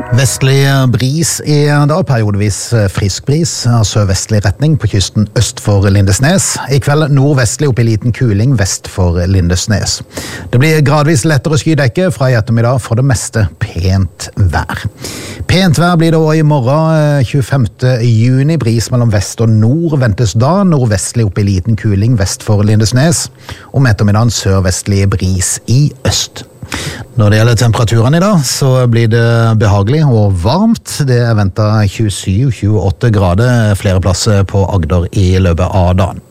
Vestlig bris i dag, periodevis frisk bris av sørvestlig retning på kysten øst for Lindesnes. I kveld nordvestlig opp i liten kuling vest for Lindesnes. Det blir gradvis lettere skydekke fra i ettermiddag, for det meste pent vær. Pent vær blir det også i morgen, 25. juni. Bris mellom vest og nord ventes da, nordvestlig opp i liten kuling vest for Lindesnes. Om ettermiddagen sørvestlig bris i øst. Når det gjelder temperaturen i dag, så blir det behagelig og varmt. Det er ventet 27-28 grader flere plasser på Agder i løpet av dagen.